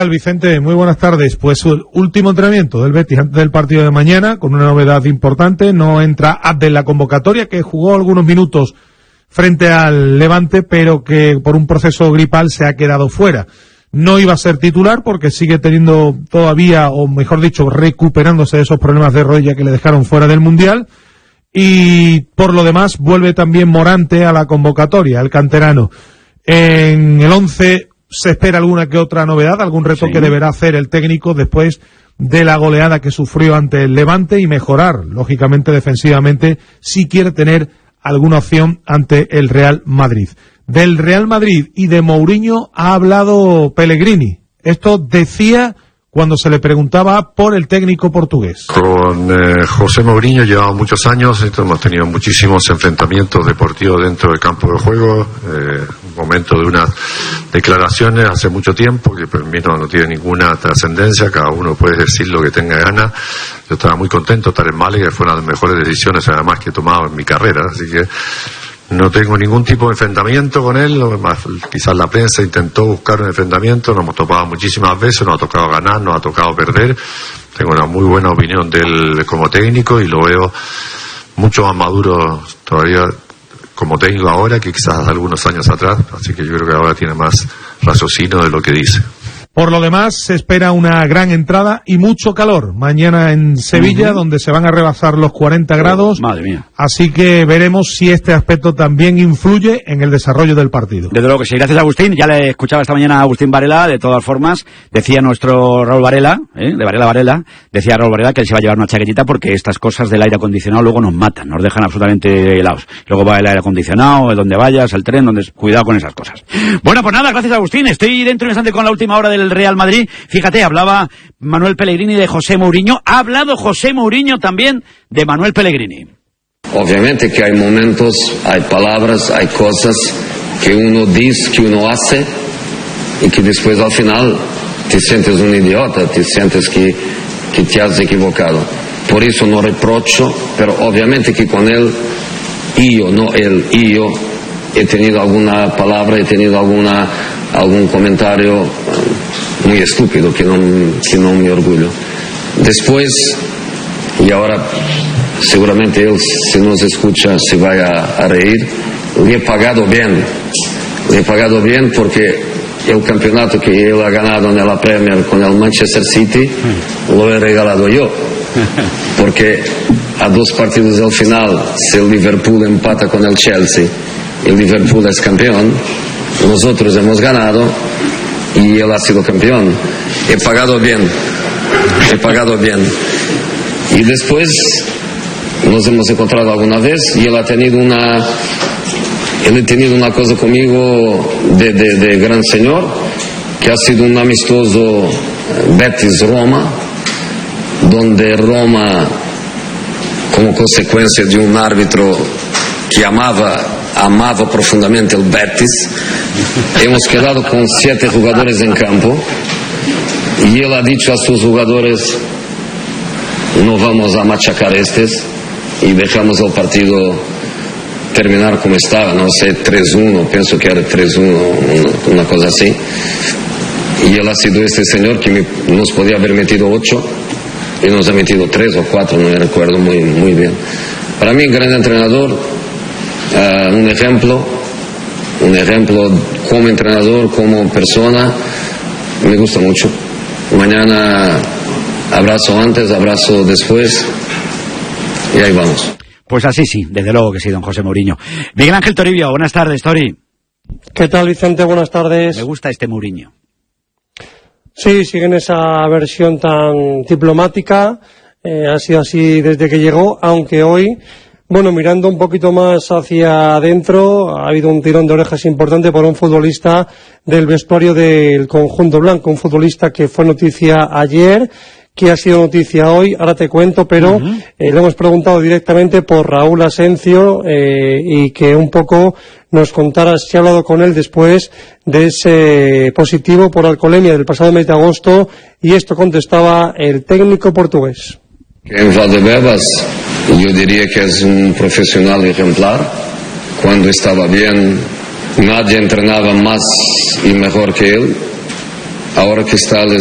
Vicente, muy buenas tardes. Pues el último entrenamiento del Betis antes del partido de mañana, con una novedad importante. No entra Abde en la convocatoria, que jugó algunos minutos frente al Levante, pero que por un proceso gripal se ha quedado fuera. No iba a ser titular porque sigue teniendo todavía, o mejor dicho, recuperándose de esos problemas de rodilla que le dejaron fuera del Mundial. Y por lo demás vuelve también Morante a la convocatoria, el canterano. En el 11 se espera alguna que otra novedad, algún reto que deberá hacer el técnico después de la goleada que sufrió ante el Levante y mejorar, lógicamente, defensivamente, si quiere tener alguna opción ante el Real Madrid. Del Real Madrid y de Mourinho ha hablado Pellegrini. Esto decía cuando se le preguntaba por el técnico portugués. Con José Mourinho llevamos muchos años, hemos tenido muchísimos enfrentamientos deportivos dentro del campo de juego, un momento de unas declaraciones hace mucho tiempo que para mí no tiene ninguna trascendencia, cada uno puede decir lo que tenga ganas. Yo estaba muy contento de estar en Málaga, que fue una de las mejores decisiones además que he tomado en mi carrera, así que no tengo ningún tipo de enfrentamiento con él. Quizás la prensa intentó buscar un enfrentamiento, nos hemos topado muchísimas veces, nos ha tocado ganar, nos ha tocado perder. Tengo una muy buena opinión de él como técnico y lo veo mucho más maduro todavía como técnico ahora que quizás algunos años atrás, así que yo creo que ahora tiene más raciocinio de lo que dice. Por lo demás, se espera una gran entrada y mucho calor mañana en Sevilla, donde se van a rebasar los 40 grados. Madre mía. Así que veremos si este aspecto también influye en el desarrollo del partido. Desde luego que sí. Gracias, Agustín. Ya le escuchaba esta mañana a Agustín Varela. De todas formas, decía nuestro Raúl Varela, de Varela, decía Raúl Varela que él se va a llevar una chaquetita porque estas cosas del aire acondicionado luego nos matan, nos dejan absolutamente helados. Luego va el aire acondicionado, donde vayas, el tren, cuidado con esas cosas. Bueno, pues nada, gracias, Agustín. Estoy dentro de un instante con la última hora del Real Madrid. Fíjate, hablaba Manuel Pellegrini de José Mourinho. Ha hablado José Mourinho también de Manuel Pellegrini. Obviamente que hay momentos, hay palabras, hay cosas que uno dice, que uno hace y que después al final te sientes un idiota, te sientes que te has equivocado. Por eso no reprocho, pero obviamente que con él, yo he tenido alguna palabra, he tenido algún comentario muy estúpido que no me orgullo. Después, y ahora seguramente él, si nos escucha, se va a reír, le he pagado bien porque el campeonato que él ha ganado en la Premier con el Manchester City lo he regalado yo, porque a 2 partidos del final, si el Liverpool empata con el Chelsea, el Liverpool es campeón, nosotros hemos ganado y él ha sido campeón. He pagado bien. Y después nos hemos encontrado alguna vez y él ha tenido una cosa conmigo de gran señor, que ha sido un amistoso Betis-Roma, donde Roma, como consecuencia de un árbitro que amaba profundamente el Betis, hemos quedado con 7 jugadores en campo y él ha dicho a sus jugadores: no vamos a machacar y dejamos el partido terminar como estaba, no sé, 3-1, pienso que era 3-1, una cosa así, y él ha sido este señor que nos podía haber metido 8 y nos ha metido 3 o 4, no me recuerdo muy bien. Para mí, gran entrenador, un ejemplo como entrenador, como persona, me gusta mucho. Mañana abrazo antes, abrazo después y ahí vamos. Pues así sí, desde luego que sí, don José Mourinho. Miguel Ángel Toribio, buenas tardes, Tori. ¿Qué tal, Vicente? Buenas tardes. Me gusta este Mourinho. Sí, sigue en esa versión tan diplomática, ha sido así desde que llegó, aunque hoy, bueno, mirando un poquito más hacia adentro, ha habido un tirón de orejas importante por un futbolista del vestuario del conjunto blanco, un futbolista que fue noticia ayer, que ha sido noticia hoy, ahora te cuento, pero le hemos preguntado directamente por Raúl Asencio y que un poco nos contara si ha hablado con él después de ese positivo por alcoholemia del pasado mes de agosto, y esto contestaba el técnico portugués. En Valdebebas yo diría que es un profesional ejemplar. Cuando estaba bien nadie entrenaba más y mejor que él. ahora que está